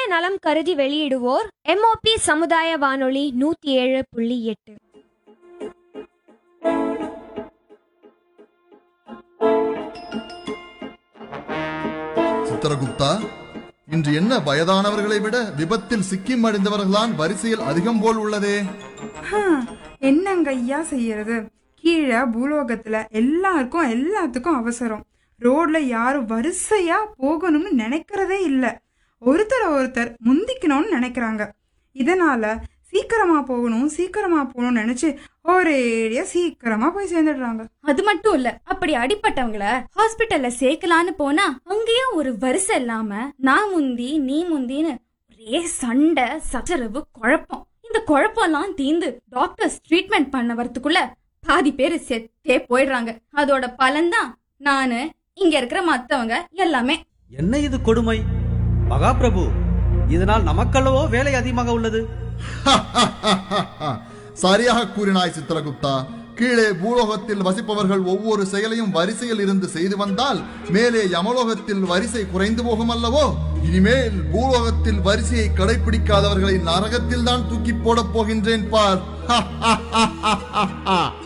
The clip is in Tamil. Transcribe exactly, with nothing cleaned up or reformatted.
நலம் கருதி வெளியிடுவோர் எம்ஓபி சமுதாய வானொலி நூத்தி ஏழு புள்ளி எட்டு. சித்திரகுப்தா, இன்று என்ன வயதானவர்களை விட விபத்தில் சிக்கி மடிந்தவர்கள்தான் வரிசையில் அதிகம் போல் உள்ளதே. என்னங்க ஐயா செய்யறது? கீழே பூலோகத்துல எல்லாருக்கும் எல்லாத்துக்கும் அவசரம். ரோட்ல யாரும் வரிசையா போகணும்னு நினைக்கிறதே இல்ல. ஒருத்தர் ஒருத்தர் முந்திக்கணும்னு நினைக்கிறாங்க. இதனால சீக்கிரமா போகணும் சீக்கிரமா போகணும்னு நினைச்சு ஒரேடியா சீக்கிரமா போய் சேர்ந்துடுறாங்க. அது மட்டும் இல்ல, அப்படி அடிப்பட்டவங்கள ஹாஸ்பிட்டல்ல சேர்க்கலான்னு போனா அங்கேயும் ஒரு வரிசை இல்லாம நான் முந்தி நீ முந்தின்னு ஒரே சண்டை சச்சரவு குழப்பம். இந்த குழப்பம் எல்லாம் தீர்ந்து டாக்டர்ஸ் ட்ரீட்மெண்ட் பண்ண வரதுக்குள்ள பாதி பேரு செத்தே போயிடுறாங்க. அதோட பலன்தான் நானு இங்க இருக்கிற மத்தவங்க எல்லாமே. என்ன இது கொடுமை மகாபிரபு! இதனால் நமக்கல்லவோ வேலை அதிகமாக உள்ளது. சரியாக கூறினாய் சித்திரகுப்தா. கீழே பூலோகத்தில் வசிப்பவர்கள் ஒவ்வொரு செயலையும் வரிசையில் இருந்து செய்து வந்தால் மேலே யமலோகத்தில் வரிசை குறைந்து போகும் அல்லவோ. இனிமேல் பூலோகத்தில் வரிசையை கடைபிடிக்காதவர்களை நரகத்தில் தான் தூக்கி போடப் போகின்றேன் பார்.